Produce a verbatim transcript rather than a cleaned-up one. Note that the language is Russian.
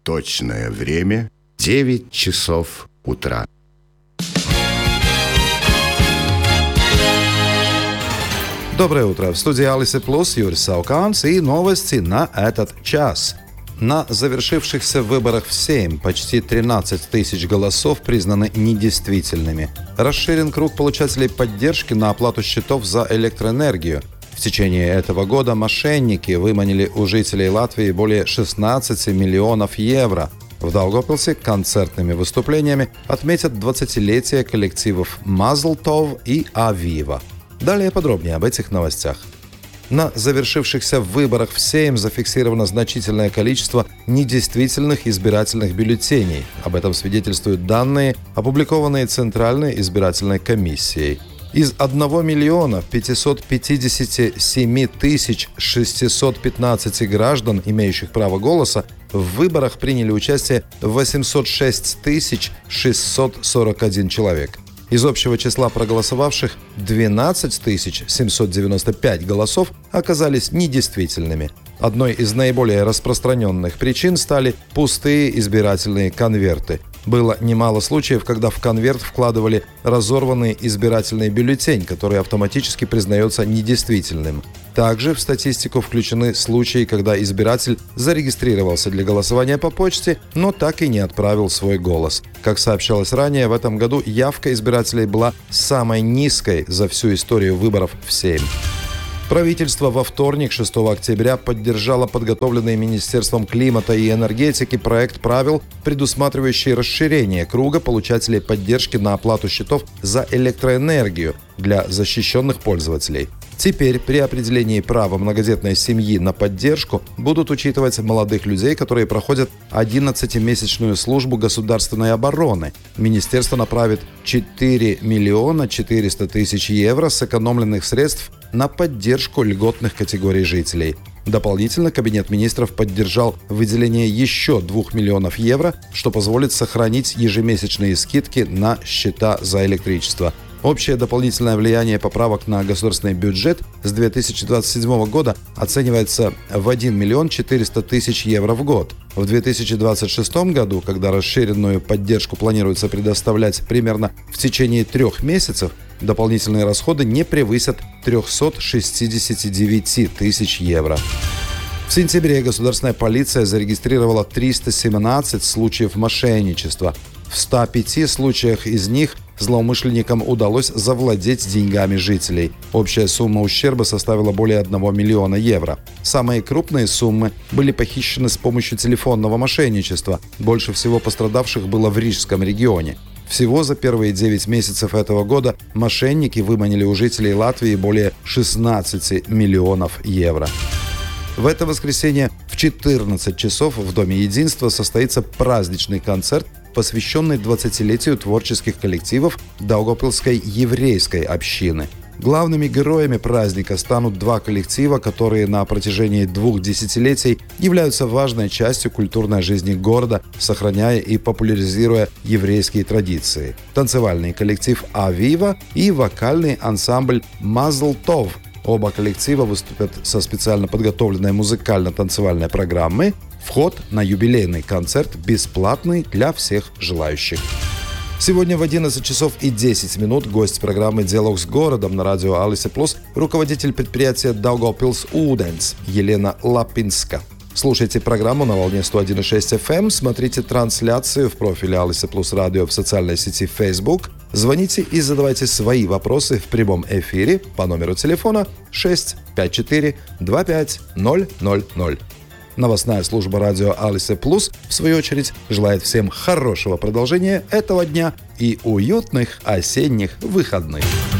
Точное время — девять часов утра. Доброе утро. В студии Алисы Плюс Юрий Сауканс и новости на этот час. На завершившихся выборах в Сейм почти тринадцать тысяч голосов признаны недействительными. Расширен круг получателей поддержки на оплату счетов за электроэнергию. В течение этого года мошенники выманили у жителей Латвии более шестнадцать миллионов евро. В Даугавпилсе концертными выступлениями отметят двадцатилетие коллективов «Мазл Тов» и «Авива». Далее подробнее об этих новостях. На завершившихся выборах в Сейм зафиксировано значительное количество недействительных избирательных бюллетеней. Об этом свидетельствуют данные, опубликованные Центральной избирательной комиссией. Из одного миллиона пятисот пятидесяти семи тысяч шестисот пятнадцати граждан, имеющих право голоса, в выборах приняли участие восемьсот шесть тысяч шестьсот сорок один человек. Из общего числа проголосовавших двенадцать тысяч семьсот девяносто пять голосов оказались недействительными. Одной из наиболее распространенных причин стали пустые избирательные конверты. Было немало случаев, когда в конверт вкладывали разорванный избирательный бюллетень, который автоматически признается недействительным. Также в статистику включены случаи, когда избиратель зарегистрировался для голосования по почте, но так и не отправил свой голос. Как сообщалось ранее, в этом году явка избирателей была самой низкой за всю историю выборов в Сейм. Правительство во вторник, шестого октября, поддержало подготовленный Министерством климата и энергетики проект правил, предусматривающий расширение круга получателей поддержки на оплату счетов за электроэнергию для защищенных пользователей. Теперь при определении права многодетной семьи на поддержку будут учитывать молодых людей, которые проходят одиннадцатимесячную службу государственной обороны. Министерство направит четыре миллиона четыреста тысяч евро сэкономленных средств на поддержку льготных категорий жителей. Дополнительно Кабинет министров поддержал выделение еще двух миллионов евро, что позволит сохранить ежемесячные скидки на счета за электричество. Общее дополнительное влияние поправок на государственный бюджет с две тысячи двадцать седьмого года оценивается в один миллион четыреста тысяч евро в год. В две тысячи двадцать шестом году, когда расширенную поддержку планируется предоставлять примерно в течение трех месяцев, дополнительные расходы не превысят триста шестьдесят девять тысяч евро. В сентябре государственная полиция зарегистрировала триста семнадцать случаев мошенничества. В ста пяти случаях из них злоумышленникам удалось завладеть деньгами жителей. Общая сумма ущерба составила более одного миллиона евро. Самые крупные суммы были похищены с помощью телефонного мошенничества. Больше всего пострадавших было в Рижском регионе. Всего за первые девять месяцев этого года мошенники выманили у жителей Латвии более шестнадцати миллионов евро. В это воскресенье в четырнадцать часов в Доме Единства состоится праздничный концерт, посвященный двадцатилетию творческих коллективов Даугавпилской еврейской общины. Главными героями праздника станут два коллектива, которые на протяжении двух десятилетий являются важной частью культурной жизни города, сохраняя и популяризируя еврейские традиции. Танцевальный коллектив «Авива» и вокальный ансамбль «Мазл Тов». Оба коллектива выступят со специально подготовленной музыкально-танцевальной программой. Вход на юбилейный концерт бесплатный для всех желающих. Сегодня в одиннадцать часов и десять минут гость программы «Диалог с городом» на радио Алисы Плюс, руководитель предприятия Daugavpils Ūdens Елена Лапинска. Слушайте программу на волне сто один и шесть эф эм, смотрите трансляцию в профиле Алисы Плюс Радио в социальной сети Facebook, звоните и задавайте свои вопросы в прямом эфире по номеру телефона шесть пять четыре два пять ноль ноль ноль. Новостная служба радио Алисы Плюс, в свою очередь, желает всем хорошего продолжения этого дня и уютных осенних выходных.